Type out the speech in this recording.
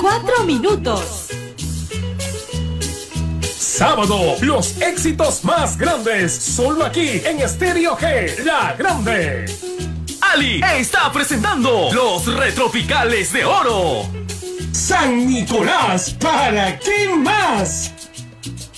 4 minutos. Sábado, los éxitos más grandes, solo aquí en Estéreo G, La Grande. Ali está presentando los Retropicales de Oro. San Nicolás, ¿para quién más?